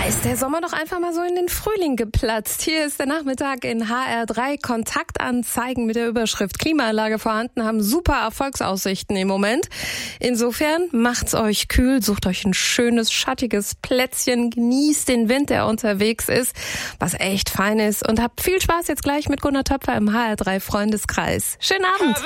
ist der Sommer doch einfach mal so in den Frühling geplatzt. Hier ist der Nachmittag in HR3. Kontaktanzeigen mit der Überschrift Klimaanlage vorhanden, haben super Erfolgsaussichten im Moment. Insofern macht's euch kühl, sucht euch ein schönes, schattiges Plätzchen, genießt den Wind, der unterwegs ist, was echt fein ist, und habt viel Spaß jetzt gleich mit Gunnar Töpfer im HR3 Freundeskreis. Schönen Abend!